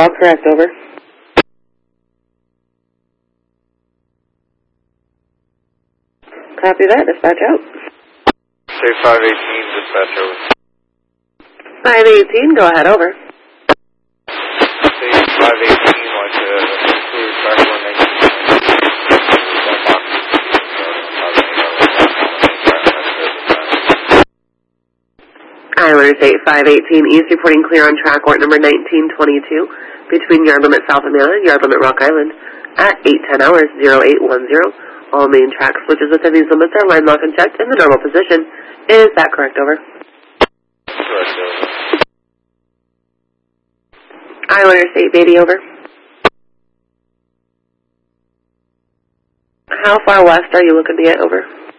All correct, over. Copy that, dispatch out. Say 518, dispatch over. 518, go ahead, over. Say 518, like clear track 119. Islanders 8518 East reporting clear on track work number 1922 between Yard Limit South Amelia and Yard Limit Rock Island at 8:10 hours 0810. All main track switches within these limits are line locked and checked in the normal position. Is that correct, over? Correct, over. Islanders 880, over. How far west are you looking to get, over?